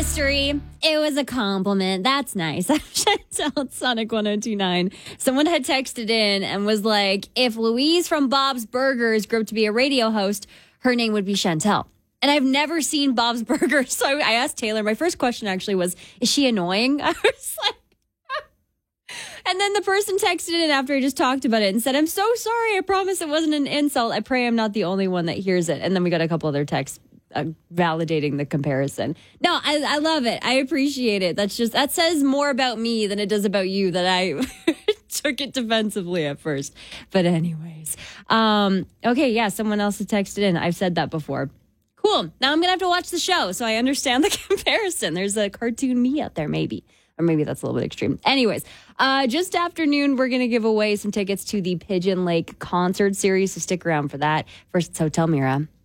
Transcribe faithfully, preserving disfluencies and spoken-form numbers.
mystery. It was a compliment. That's nice. Chantel at Sonic one oh two nine. Someone had texted in and was like, if Louise from Bob's Burgers grew up to be a radio host, her name would be Chantel. And I've never seen Bob's Burgers. So I asked Taylor, my first question actually was, is she annoying? I was like, and then the person texted in after I just talked about it and said, I'm so sorry. I promise it wasn't an insult. I pray I'm not the only one that hears it. And then we got a couple other texts uh, validating the comparison. No, I, I love it. I appreciate it. That's just, that says more about me than it does about you that I took it defensively at first. But anyways, um, okay, yeah, someone else had texted in. I've said that before. Cool. Now I'm going to have to watch the show so I understand the comparison. There's a cartoon me out there, maybe. Or maybe that's a little bit extreme. Anyways, uh, just after noon, we're going to give away some tickets to the Pigeon Lake concert series. So stick around for that. First, it's Hotel Mira.